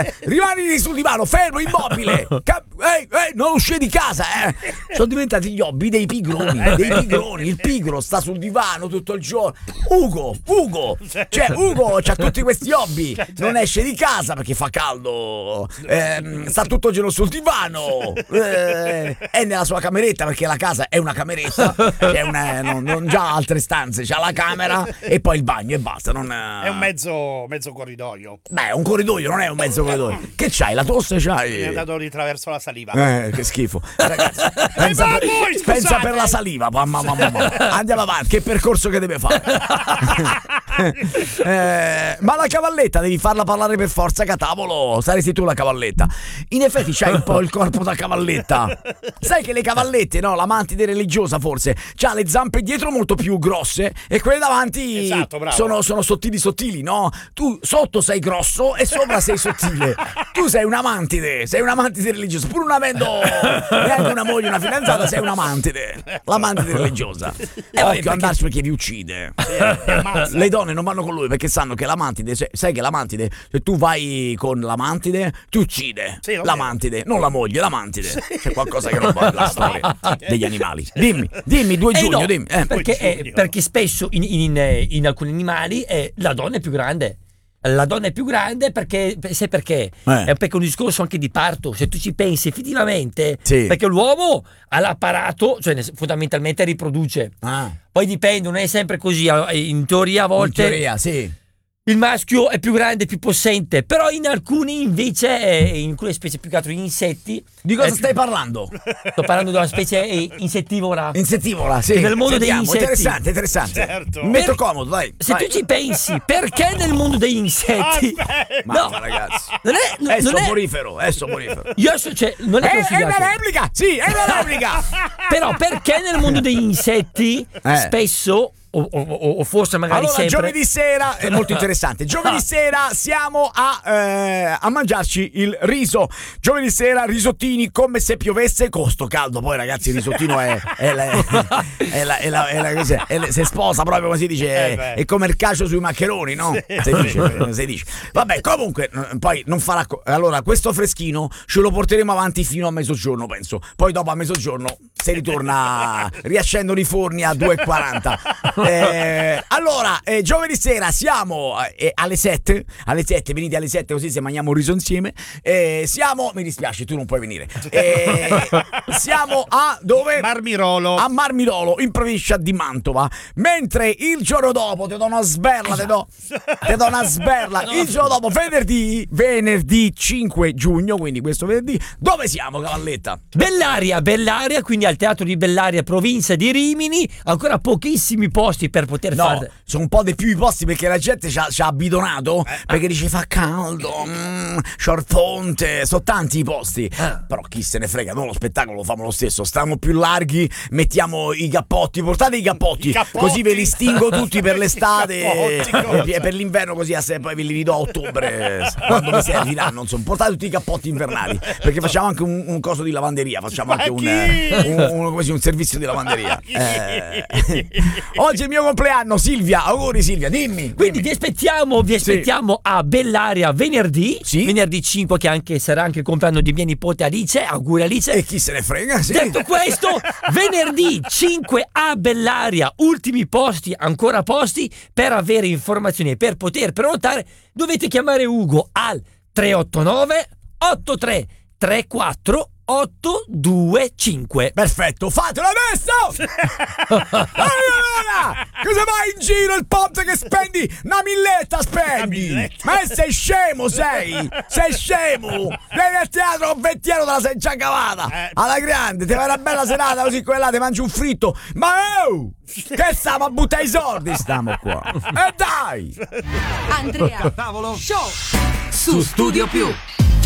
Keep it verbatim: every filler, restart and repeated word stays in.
eh. Rimani sul divano, fermo, immobile. Cap- ehi, ehi, non uscire di casa, eh. Sono diventati gli hobby dei pigroni, dei pigroni. Il pigro sta sul divano tutto il giorno. Ugo, Ugo, cioè Ugo c'ha tutti questi hobby. Non esce di casa perché fa caldo. Eh, sta tutto il giorno sul divano. Eh, è nella sua cameretta perché la casa è una cameretta. C'è una, non, non già altre stanze, c'ha la camera e poi il bagno e basta. Non è un mezzo, mezzo corridoio. Beh, è un corridoio, non è un mezzo corridoio. Che c'hai? La tosse c'hai? Mi è andato di traverso la saliva. Eh, che schifo. Ragazzi, pensa, per, voi, pensa per la saliva. Mamma, mamma, mamma. Andiamo avanti, che percorso che deve fare. eh, ma la cavalletta devi farla parlare per forza, catavolo. Saresti tu la cavalletta. In effetti c'hai un po' il corpo da cavalletta. Sai che le cavallette, no, la mantide religiosa forse, c'ha le zampe dietro molto più grosse e quelle davanti esatto, bravo. sono, sono sottili sottili, no? Tu sotto sei grosso e sopra sei sottile. Tu sei una mantide, sei una mantide religiosa, pur non avendo neanche una moglie, una fidanzata, sei una mantide. La mantide religiosa. E occhio a andarci perché vi uccide. Le donne non vanno con lui perché sanno che la mantide, cioè, sai che la mantide, se tu vai con la mantide, ti uccide. Sì, la mantide, non la moglie, la mantide. C'è qualcosa che non va nella storia degli animali. Dimmi, dimmi, due giugno, eh no, dimmi. Eh. Perché, eh, perché spesso in, in, in alcuni animali eh, la donna è più grande. La donna è più grande perché, sai perché? Eh. È perché un discorso anche di parto, se tu ci pensi effettivamente, sì. Perché l'uomo ha l'apparato, cioè fondamentalmente riproduce. Ah. Poi dipende, non è sempre così, in teoria a volte In teoria, sì. il maschio è più grande, più possente, però in alcuni invece, eh, in alcune specie più che altro in insetti. Di cosa eh, stai parlando? Sto parlando di una specie eh, insettivora. Insettivola, sì. Nel mondo degli Sentiamo, insetti. Interessante, interessante. Certo. Mi metto Per- comodo, dai. Se vai. tu ci pensi, perché nel mondo degli insetti? Ma No, ragazzi. non è, non È è soporifero, è soporifero. io so- cioè, non è È, è consigliato. una replica, sì, è una replica. Però perché nel mondo degli insetti Eh. spesso o, o- o forse magari Allora, sempre giovedì sera è molto interessante. Giovedì sera siamo a, eh, a mangiarci il riso. Giovedì sera risottini come se piovesse con sto caldo. Poi, ragazzi, il risottino è, è, la, è, la, è, la, è, la, cos'è? È la- si sposa proprio come si dice. Eh È, beh. è come il cacio sui maccheroni, no? Si dice, si dice. Vabbè, comunque, n- poi non farà. co- Allora, questo freschino ce lo porteremo avanti fino a mezzogiorno, penso. Poi, dopo a mezzogiorno, si ritorna riascendono i forni a due e quaranta. Eh, allora, eh, giovedì sera siamo eh, alle sette. Alle sette, venite alle sette così se mangiamo un riso insieme. Eh, siamo, mi dispiace, tu non puoi venire. Eh, siamo a dove? Marmirolo. A Marmirolo, in provincia di Mantova. Mentre il giorno dopo, ti do una sberla, ti do, ti do una sberla. Il giorno dopo, venerdì, venerdì cinque giugno, quindi questo venerdì, dove siamo, Cavalletta? Bellaria, Bellaria, quindi al teatro di Bellaria, provincia di Rimini, ancora pochissimi posti per poter No, fare. sono un po' dei più i posti perché la gente ci ha, ci ha abbidonato perché dice fa caldo, mm, Sciorponte, sono tanti i posti. Però chi se ne frega, noi lo spettacolo lo famo lo stesso, stiamo più larghi, mettiamo i cappotti, portate i cappotti, I cappotti. così ve li stingo tutti per l'estate I cappotti, e per l'inverno così a se poi ve li ridò a ottobre quando mi serviranno, insomma, portate tutti i cappotti invernali perché facciamo anche un, un coso di lavanderia, facciamo anche Ma un, chi? eh, un, un, così, un servizio di lavanderia. Eh, oggi è il mio compleanno, Silvia, auguri Silvia, dimmi. Quindi dimmi. vi aspettiamo, vi aspettiamo a Bellaria venerdì, Sì. venerdì cinque, che anche sarà anche il compleanno di mia nipote Alice, auguri Alice. E chi se ne frega? Sì. Detto questo, venerdì cinque a Bellaria, ultimi posti, ancora posti. Per avere informazioni e per poter prenotare dovete chiamare Ugo al tre otto nove otto tre tre quattro otto due cinque. Perfetto, fatelo adesso! Allora, cosa vai in giro il ponte che spendi? Una milletta spendi! Una milletta. Ma sei scemo, sei? Sei scemo! Vieni al teatro con venti euro te la sei già cavata! Eh. Alla grande, ti fai una bella serata così quella ti mangi un fritto! Ma oh! Che stiamo a buttare i soldi? Stiamo qua! E dai! Andrea Tavolo Show su Studio Più.